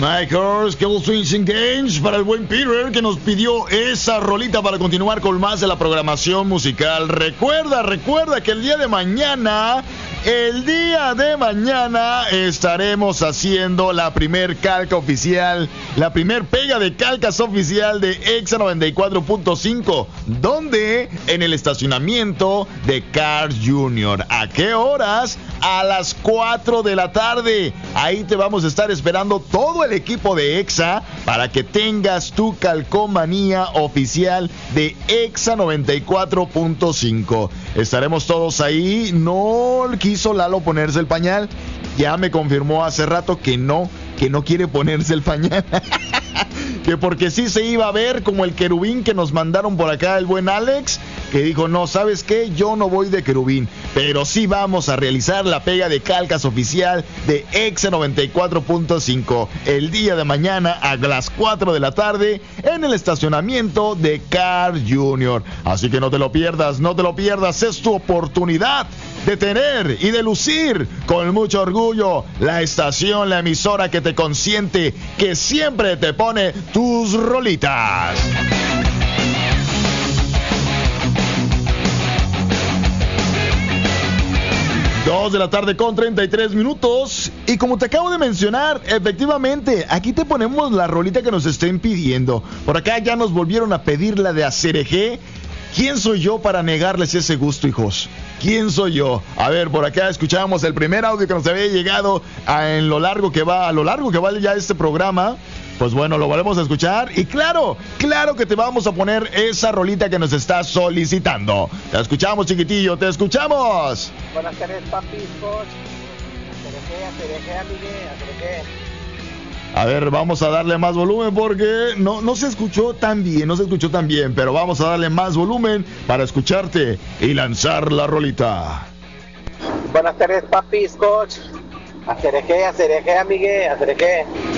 My Horse, Kill Swings and Games para el buen Peter que nos pidió esa rolita para continuar con más de la programación musical. Recuerda que el día de mañana estaremos haciendo la primer calca oficial, la primer pega de calcas oficial de Exa 94.5. ¿Dónde? En el estacionamiento de Cars Junior. ¿A qué horas? A las 4 de la tarde. Ahí te vamos a estar esperando todo el equipo de Exa para que tengas tu calcomanía oficial de Exa 94.5. Estaremos todos ahí. No quiso Lalo ponerse el pañal. Ya me confirmó hace rato que no quiere ponerse el pañal. Que porque sí se iba a ver como el querubín que nos mandaron por acá el buen Alex, que dijo, no, ¿sabes qué? Yo no voy de querubín, pero sí vamos a realizar la pega de calcas oficial de Exa 94.5 el día de mañana a las 4 de la tarde en el estacionamiento de Car Junior. Así que no te lo pierdas, es tu oportunidad de tener y de lucir con mucho orgullo la estación, la emisora que te consiente, que siempre te pone tus rolitas. Dos de la tarde con 33 minutos. Y como te acabo de mencionar, efectivamente, aquí te ponemos la rolita que nos estén pidiendo. Por acá ya nos volvieron a pedir la de Acereje. ¿Quién soy yo para negarles ese gusto, hijos? ¿Quién soy yo? A ver, por acá escuchamos el primer audio que nos había llegado a lo largo que va ya este programa. Pues bueno, lo volvemos a escuchar y claro que te vamos a poner esa rolita que nos estás solicitando. Te escuchamos, chiquitillo, te escuchamos. Buenas tardes, papis, Acereje, amigue. A ver, vamos a darle más volumen porque no se escuchó tan bien, pero vamos a darle más volumen para escucharte y lanzar la rolita. Buenas tardes, papis, coach. Acereje, amigue.